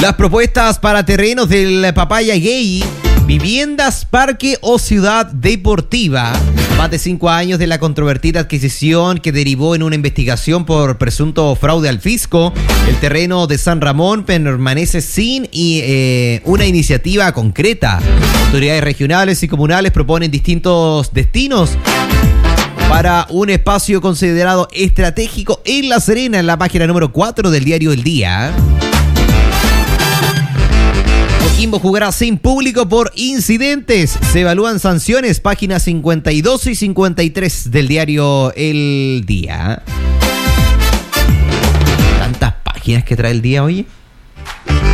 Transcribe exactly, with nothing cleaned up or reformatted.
Las propuestas para terrenos del Papaya Gay, viviendas, parque o ciudad deportiva. Más de cinco años de la controvertida adquisición que derivó en una investigación por presunto fraude al fisco. El terreno de San Ramón permanece sin y, eh, una iniciativa concreta. Autoridades regionales y comunales proponen distintos destinos para un espacio considerado estratégico en La Serena, en la página número cuatro del diario El Día. Coquimbo jugará sin público por incidentes. Se evalúan sanciones, páginas cincuenta y dos y cincuenta y tres del diario El Día. Tantas páginas que trae El Día, oye.